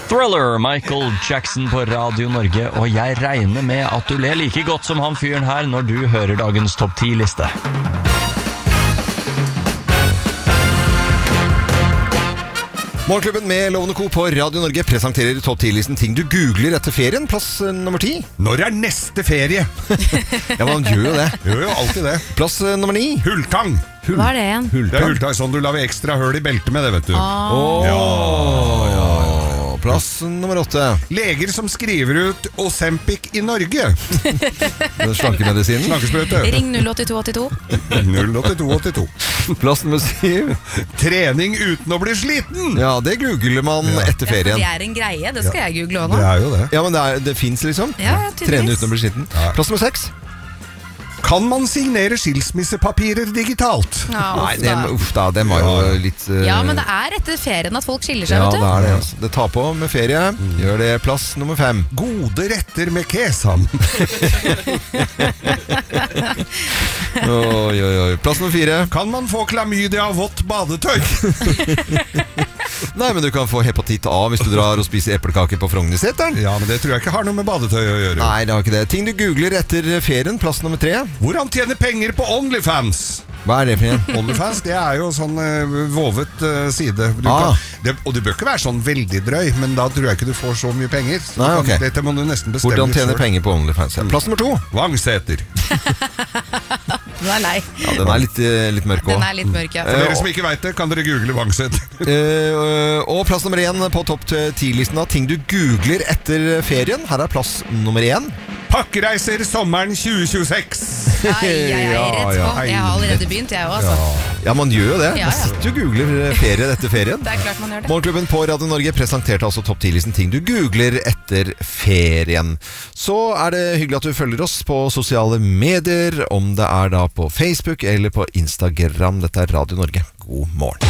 Thriller, Michael Jackson på Radio Norge, og jeg regner med at du ler like godt som han fyren her når du hører dagens topp 10-liste. Morgenklubben med Lovende Co på Radio Norge presenterer topp 10-listen ting du googler etter ferien. Plass nummer 10. Når er neste ferie? Ja, man gjør jo det. Gjør jo alltid det. Plass nummer 9. Hulltang. Hva er det igjen? Det er hulltang, sånn du lager ekstra høl i beltet med det, vet du. Plass nummer 8. Leger som skriver ut Ozempic i Norge. Slankemedisinen. Slankesprøyte. Ring 08282. 08282. Plass nummer 7. Trening uten å bli sliten. Ja, det googler man etter ferien. Det er en greie, det skal jeg google også nå. Det er jo det. Ja, men det finnes liksom. Ja, tydeligvis. Trene uten å bli sliten. Plass nummer 6. Kan man signere skilsmissepapirer digitalt? Ja, Nei, den var jo litt Ja, men det er etter ferien at folk skiller seg, ja, vet du. det er det, altså. Det tar på med ferie. Gjør det. Plass nummer 5. Gode retter med kesam. Oi. Plass nummer 4. Kan man få klamydia av vått badetøy? Nei, men du kan få hepatitt A hvis du drar og spiser eplekake på Frognerseteren. Ja, men det tror jeg ikke har noe med badetøy å gjøre. Nei, det har ikke det. Ting du googler etter ferien. Plass nummer 3. Hvordan tjene penger på OnlyFans? Hva er det for en? OnlyFans, det er jo sånn vovet side. Og det bør ikke være sånn veldig drøy, men da tror jeg ikke du får så mye penger. Så Nei, ok. Dette må du nesten bestemme. Hvordan tjene penger på OnlyFans? Plass nummer 2. Vangseter. Du er lei. Ja, den er litt mørk også. Den er litt mørk, ja. For dere som ikke vet det, kan dere google Vangseter. Og plass nummer 1 på topp 10-listen av ting du googler etter ferien. Her er plass nummer 1. Pakkereiser sommeren 2026. Rett på. Jeg har allerede begynt, jeg også, altså. Ja, man gjør jo det. Ja. Man sitter jo og googler ferie etter ferien. Det er klart man gjør det. Morgenklubben på Radio Norge presenterte altså topp 10-listen ting du googler etter ferien. Så er det hyggelig at du følger oss på sosiale medier, om det er da på Facebook eller på Instagram. Dette er Radio Norge. God morgen.